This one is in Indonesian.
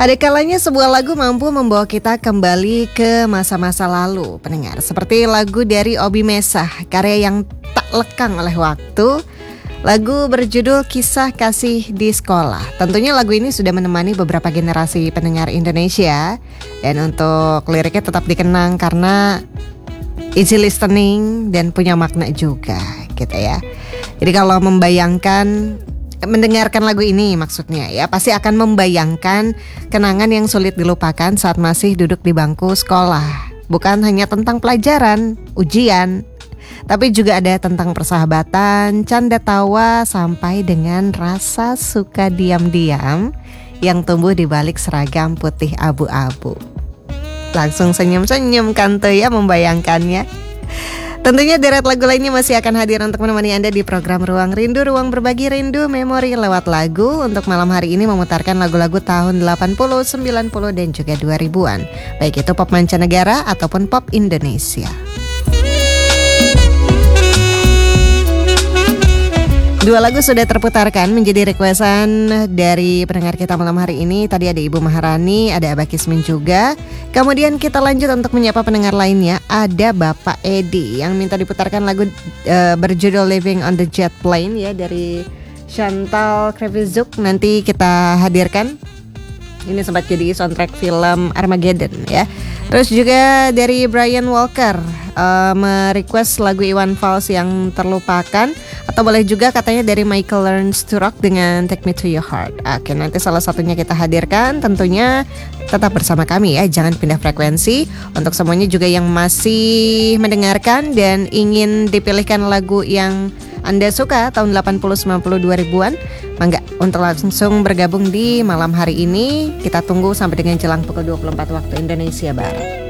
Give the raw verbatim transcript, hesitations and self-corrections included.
Ada kalanya sebuah lagu mampu membawa kita kembali ke masa-masa lalu, pendengar. Seperti lagu dari Obi Mesah, karya yang tak lekang oleh waktu. Lagu berjudul Kisah Kasih di Sekolah. Tentunya lagu ini sudah menemani beberapa generasi pendengar Indonesia. Dan untuk liriknya tetap dikenang karena easy listening dan punya makna juga gitu ya. Jadi kalau membayangkan mendengarkan lagu ini maksudnya ya, pasti akan membayangkan kenangan yang sulit dilupakan saat masih duduk di bangku sekolah. Bukan hanya tentang pelajaran, ujian, tapi juga ada tentang persahabatan, canda tawa, sampai dengan rasa suka diam-diam yang tumbuh di balik seragam putih abu-abu. Langsung senyum-senyum kan tuh ya membayangkannya. Tentunya deret lagu lainnya masih akan hadir untuk menemani Anda di program Ruang Rindu, Ruang Berbagi Rindu Memori lewat lagu. Untuk malam hari ini memutarkan lagu-lagu tahun delapan puluh, sembilan puluh dan juga dua ribuan. Baik itu pop mancanegara ataupun pop Indonesia. Dua lagu sudah terputarkan menjadi requestan dari pendengar kita malam hari ini. Tadi ada Ibu Maharani, ada Abah Kismin juga. Kemudian kita lanjut untuk menyapa pendengar lainnya. Ada Bapak Edi yang minta diputarkan lagu uh, berjudul Living on the Jet Plane ya, dari Chantal Krevitzuk. Nanti kita hadirkan. Ini sempat jadi soundtrack film Armageddon ya. Terus juga dari Brian Walker uh, merequest lagu Iwan Fals yang terlupakan. Atau boleh juga katanya dari Michael Learns to Rock dengan Take Me to Your Heart. Oke, nanti salah satunya kita hadirkan. Tentunya tetap bersama kami ya, jangan pindah frekuensi. Untuk semuanya juga yang masih mendengarkan dan ingin dipilihkan lagu yang Anda suka tahun delapan puluh, sembilan puluh, dua ribuan, mangga untuk langsung bergabung di malam hari ini. Kita tunggu sampai dengan jelang pukul dua puluh empat waktu Indonesia Barat.